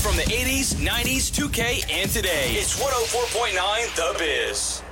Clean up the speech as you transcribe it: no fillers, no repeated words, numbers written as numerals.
from the 80s, 90s, 2K, and today. It's 104.9 The Biz.